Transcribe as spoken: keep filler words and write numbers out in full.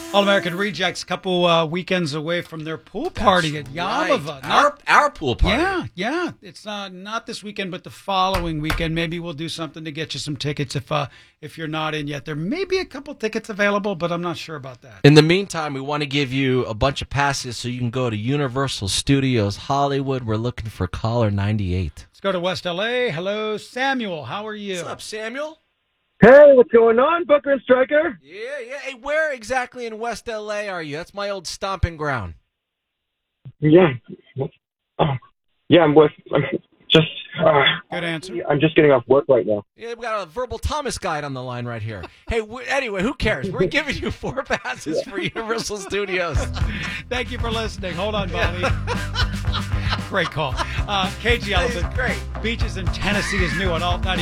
All American Rejects, a couple uh, weekends away from their pool party That's at Yamava. right. Our, our pool party. Yeah, yeah. It's uh, not this weekend, but the following weekend. Maybe we'll do something to get you some tickets if uh, if you're not in yet. There may be a couple tickets available, but I'm not sure about that. In the meantime, we want to give you a bunch of passes so you can go to Universal Studios Hollywood. We're looking for caller ninety-eight. Let's go to West L A. Hello, Samuel. How are you? What's up, Samuel? Hey, what's going on, Booker and Stryker? Yeah, yeah. Hey, where exactly in West L A are you? That's my old stomping ground. Yeah. Oh, yeah, I'm with. I'm just. Uh, Good answer. I'm just getting off work right now. Yeah, we got a verbal Thomas guide on the line right here. Hey, w- anyway, who cares? We're giving you four passes for Universal Studios. Thank you for listening. Hold on, Bobby. Great call. Uh, K G L, That is great. Beaches in Tennessee is new on Alt ninety.